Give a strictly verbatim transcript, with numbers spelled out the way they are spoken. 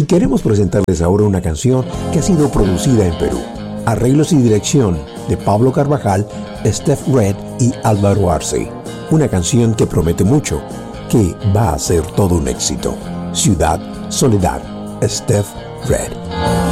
queremos presentarles ahora una canción que ha sido producida en Perú. Arreglos y dirección de Pablo Carvajal, Steph Red y Álvaro Arce. Una canción que promete mucho, que va a ser todo un éxito. Ciudad, Soledad, Steph Red.